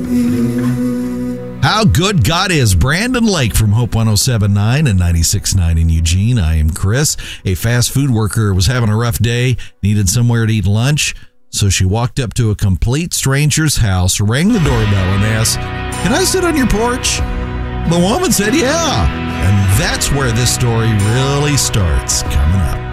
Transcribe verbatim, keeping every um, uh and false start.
How good God is. Brandon Lake from Hope one oh seven point nine and ninety-six point nine in Eugene. I am Chris. A fast food worker was having a rough day, needed somewhere to eat lunch, so she walked up to a complete stranger's house, rang the doorbell, and asked, "Can I sit on your porch?" The woman said, "Yeah." And that's where this story really starts. Coming up.